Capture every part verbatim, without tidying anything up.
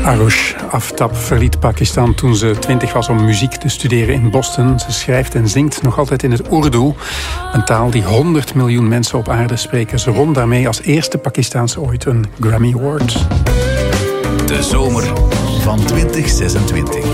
Arush Aftab verliet Pakistan toen ze twintig was om muziek te studeren in Boston. Ze schrijft en zingt nog altijd in het Urdu, een taal die honderd miljoen mensen op aarde spreken. Ze won daarmee als eerste Pakistaanse ooit een Grammy Award. De zomer van twintig zesentwintig.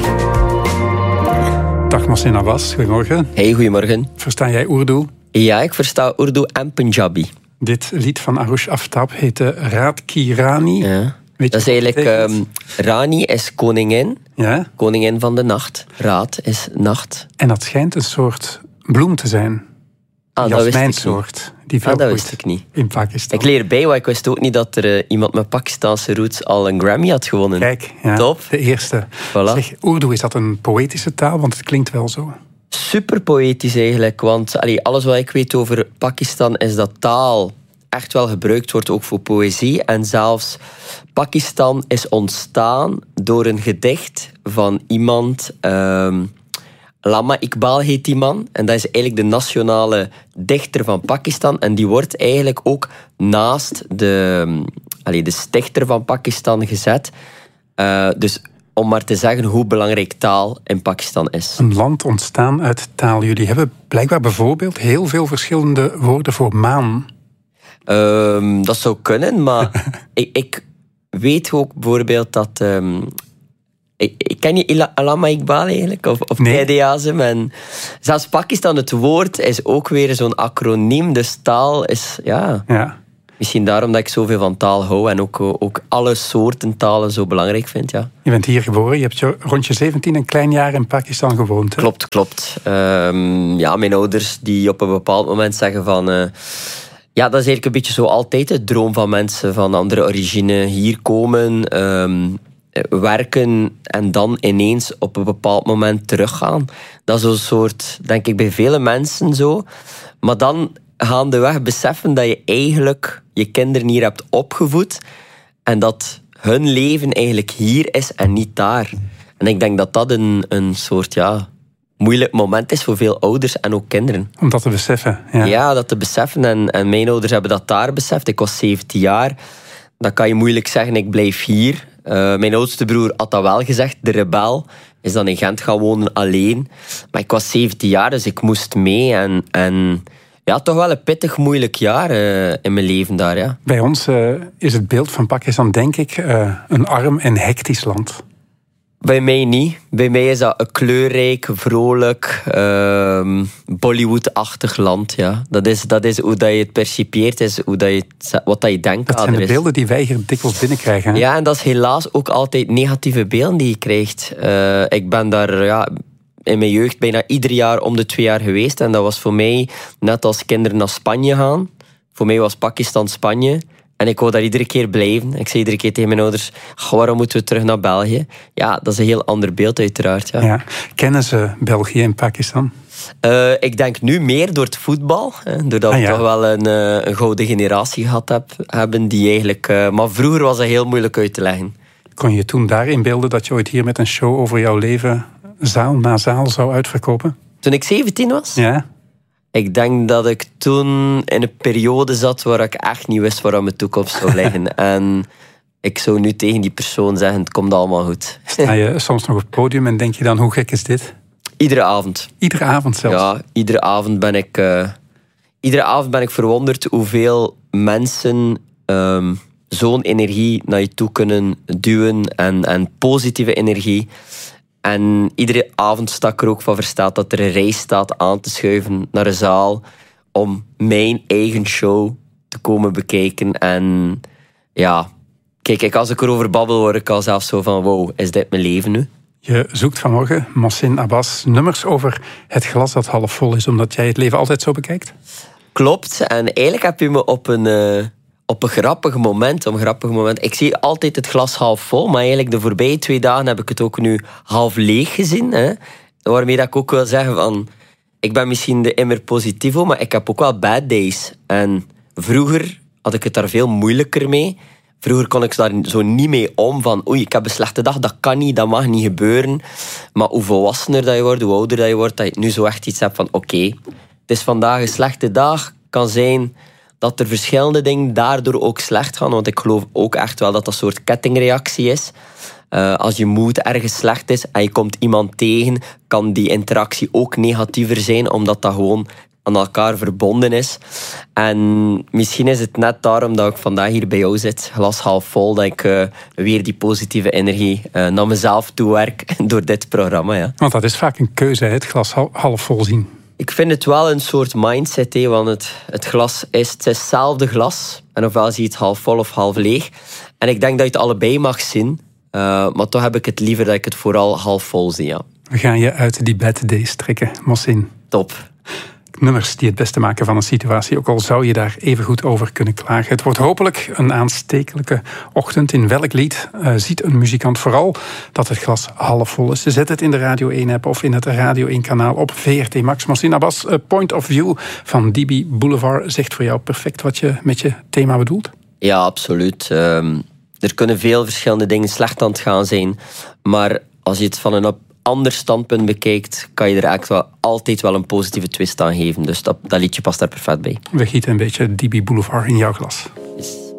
Dag Mohsin Abbas, goedemorgen. Hey, goedemorgen. Versta jij Urdu? Ja, ik versta Urdu en Punjabi. Dit lied van Arush Aftab heette Raat Ki Rani. Ja. Dat is eigenlijk... Um, Rani is koningin. Ja? Koningin van de nacht. Raat is nacht. En dat schijnt een soort bloem te zijn. Ah, dat wist ik soort. Die veel ah, dat wist ik niet. In Pakistan. Ik leer bij, want ik wist ook niet dat er uh, iemand met Pakistanse roots al een Grammy had gewonnen. Kijk, ja, top. De eerste. Voilà. Zeg, Urdu, is dat een poëtische taal? Want het klinkt wel zo. Super poëtisch eigenlijk. Want allee, alles wat ik weet over Pakistan is dat taal echt wel gebruikt wordt ook voor poëzie. En zelfs Pakistan is ontstaan door een gedicht van iemand... Um, Allama Iqbal heet die man. En dat is eigenlijk de nationale dichter van Pakistan. En die wordt eigenlijk ook naast de, allee, de stichter van Pakistan gezet. Uh, dus om maar te zeggen hoe belangrijk taal in Pakistan is. Een land ontstaan uit taal. Jullie hebben blijkbaar bijvoorbeeld heel veel verschillende woorden voor maan. Um, dat zou kunnen, maar ik, ik weet ook bijvoorbeeld dat... Um, ik, ik ken je Allama Iqbal eigenlijk? Of, of nee. Quaid Azam. En zelfs Pakistan, het woord is ook weer zo'n acroniem. Dus taal is... Ja, ja. Misschien daarom dat ik zoveel van taal hou en ook, ook alle soorten talen zo belangrijk vind. Ja. Je bent hier geboren, je hebt je rond je zeventien een klein jaar in Pakistan gewoond. Hè? Klopt, klopt. Um, ja, mijn ouders die op een bepaald moment zeggen van... Uh, ja, dat is eigenlijk een beetje zo altijd de droom van mensen van andere origine. Hier komen, um, werken en dan ineens op een bepaald moment teruggaan. Dat is een soort, denk ik, bij vele mensen zo. Maar dan gaandeweg beseffen dat je eigenlijk je kinderen hier hebt opgevoed en dat hun leven eigenlijk hier is en niet daar. En ik denk dat dat een, een soort, ja... moeilijk moment is voor veel ouders en ook kinderen. Om dat te beseffen. Ja, ja dat te beseffen. En, en mijn ouders hebben dat daar beseft. Ik was zeventien jaar. Dan kan je moeilijk zeggen, ik blijf hier. Uh, mijn oudste broer had dat wel gezegd. De rebel is dan in Gent gaan wonen alleen. Maar ik was zeventien jaar, dus ik moest mee. En, en ja, toch wel een pittig, moeilijk jaar uh, in mijn leven daar. Ja. Bij ons uh, is het beeld van Pakistan, denk ik, uh, een arm en hectisch land. Bij mij niet. Bij mij is dat een kleurrijk, vrolijk, uh, Bollywood-achtig land. Ja. Dat, is, dat is hoe dat je het percipieert, is hoe dat je het, wat dat je denkt. Dat zijn de beelden die wij hier dikwijls binnenkrijgen. Hè? Ja, en dat is helaas ook altijd negatieve beelden die je krijgt. Uh, ik ben daar ja, in mijn jeugd bijna ieder jaar om de twee jaar geweest. En dat was voor mij net als kinderen naar Spanje gaan. Voor mij was Pakistan Spanje. En ik wou daar iedere keer blijven. Ik zei iedere keer tegen mijn ouders, waarom moeten we terug naar België? Ja, dat is een heel ander beeld uiteraard. Ja. Ja. Kennen ze België en Pakistan? Uh, ik denk nu meer door het voetbal. Hè, doordat ah, ja. we toch wel een, uh, een gouden generatie gehad heb, hebben. Die eigenlijk, uh, maar vroeger was dat heel moeilijk uit te leggen. Kon je toen daar inbeelden dat je ooit hier met een show over jouw leven zaal na zaal zou uitverkopen? Toen ik zeventien was? Ja. Ik denk dat ik toen in een periode zat waar ik echt niet wist waar mijn toekomst zou liggen. En ik zou nu tegen die persoon zeggen, het komt allemaal goed. Sta je soms nog op het podium en denk je dan, hoe gek is dit? Iedere avond. Iedere avond zelfs? Ja, iedere avond ben ik, uh, iedere avond ben ik verwonderd hoeveel mensen um, zo'n energie naar je toe kunnen duwen. En, en positieve energie. En iedere avond sta ik er ook van verstaat dat er een rij staat aan te schuiven naar een zaal om mijn eigen show te komen bekijken. En ja, kijk, als ik erover babbel, word ik al zelfs zo van, wow, is dit mijn leven nu? Je zoekt vanmorgen, Mohsin Abbas, nummers over het glas dat half vol is, omdat jij het leven altijd zo bekijkt? Klopt, en eigenlijk heb je me op een... Uh, Op een grappig moment, op een grappig moment. Ik zie altijd het glas half vol, maar eigenlijk de voorbije twee dagen heb ik het ook nu half leeg gezien. Hè? Waarmee dat ik ook wil zeggen van... Ik ben misschien de immer positivo, maar ik heb ook wel bad days. En vroeger had ik het daar veel moeilijker mee. Vroeger kon ik daar zo niet mee om van... Oei, ik heb een slechte dag, dat kan niet, dat mag niet gebeuren. Maar hoe volwassener dat je wordt, hoe ouder dat je wordt, dat je nu zo echt iets hebt van... Oké, okay, het is vandaag een slechte dag, kan zijn... dat er verschillende dingen daardoor ook slecht gaan. Want ik geloof ook echt wel dat dat een soort kettingreactie is. Uh, als je mood ergens slecht is en je komt iemand tegen, kan die interactie ook negatiever zijn, omdat dat gewoon aan elkaar verbonden is. En misschien is het net daarom dat ik vandaag hier bij jou zit, glas half vol, dat ik uh, weer die positieve energie uh, naar mezelf toewerk door dit programma. Ja. Want dat is vaak een keuze, het glas half vol zien. Ik vind het wel een soort mindset, he, want het, het glas is, het is hetzelfde glas. En ofwel zie je het half vol of half leeg. En ik denk dat je het allebei mag zien. Uh, maar toch heb ik het liever dat ik het vooral half vol zie. Ja. We gaan je uit die bad days trekken, Mohsin. Top. Nummers die het beste maken van een situatie, ook al zou je daar even goed over kunnen klagen. Het wordt hopelijk een aanstekelijke ochtend. In welk lied uh, ziet een muzikant vooral dat het glas half vol is? Zet het in de Radio één-app of in het Radio één-kanaal op V R T Max. Mohsin Abbas, uh, Point of View van D B Boulevard, zegt voor jou perfect wat je met je thema bedoelt? Ja, absoluut. Um, er kunnen veel verschillende dingen slecht aan het gaan zijn, maar als je het van een op ander standpunt bekijkt, kan je er eigenlijk wel altijd wel een positieve twist aan geven. Dus dat, dat liedje past daar perfect bij. We gieten een beetje D B Boulevard in jouw glas. Yes.